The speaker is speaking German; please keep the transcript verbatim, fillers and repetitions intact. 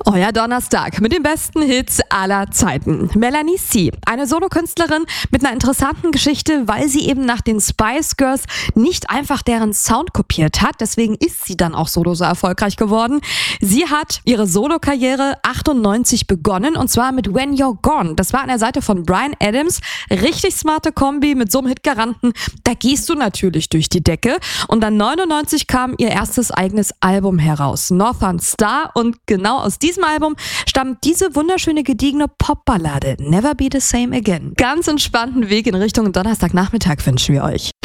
Euer Donnerstag mit den besten Hits aller Zeiten. Melanie C., eine Solokünstlerin mit einer interessanten Geschichte, weil sie eben nach den Spice Girls nicht einfach deren Sound kopiert hat. Deswegen ist sie dann auch solo so erfolgreich geworden. Sie hat ihre Solokarriere achtundneunzig begonnen und zwar mit When You're Gone. Das war an der Seite von Bryan Adams. Richtig smarte Kombi mit so einem Hitgaranten. Da gehst du natürlich durch die Decke. Und dann neunundneunzig kam ihr erstes eigenes Album heraus, Northern Star. Und genau aus diesem Album stammt diese wunderschöne gediegene Popballade Never Be the Same Again. Ganz entspannten Weg in Richtung Donnerstagnachmittag wünschen wir euch.